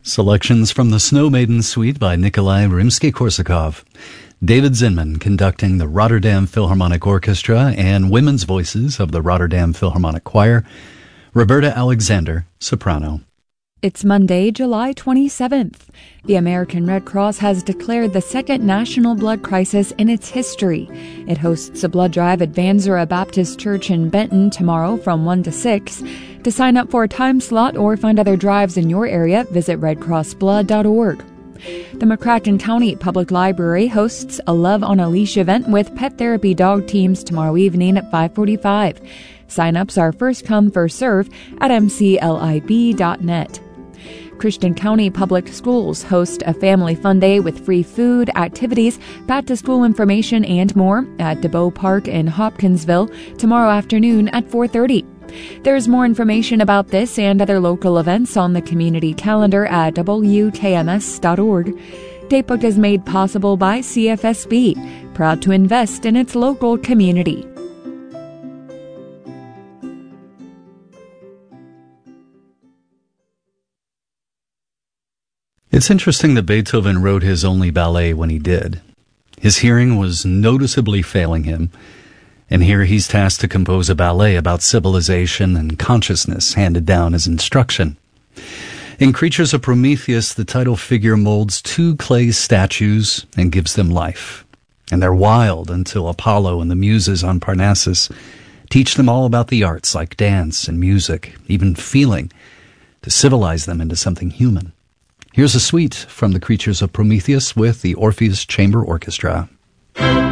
Selections from the Snow Maiden Suite by Nikolai Rimsky-Korsakov. David Zinman conducting the Rotterdam Philharmonic Orchestra and women's voices of the Rotterdam Philharmonic Choir. Roberta Alexander, soprano. It's Monday, July 27th. The American Red Cross has declared the second national blood crisis in its history. It hosts a blood drive at Vansera Baptist Church in Benton tomorrow from 1 to 6. To sign up for a time slot or find other drives in your area, visit redcrossblood.org. The McCracken County Public Library hosts a Love on a Leash event with pet therapy dog teams tomorrow evening at 5:45. Sign-ups are first come, first serve at mclib.net. Christian County Public Schools host a family fun day with free food, activities, back-to-school information, and more at DeBow Park in Hopkinsville tomorrow afternoon at 4:30. There's more information about this and other local events on the community calendar at wkms.org. Datebook is made possible by CFSB, proud to invest in its local community. It's interesting that Beethoven wrote his only ballet when he did. His hearing was noticeably failing him, and here he's tasked to compose a ballet about civilization and consciousness handed down as instruction. In Creatures of Prometheus, the title figure molds two clay statues and gives them life. And they're wild until Apollo and the Muses on Parnassus teach them all about the arts like dance and music, even feeling, to civilize them into something human. Here's a suite from the Creatures of Prometheus with the Orpheus Chamber Orchestra.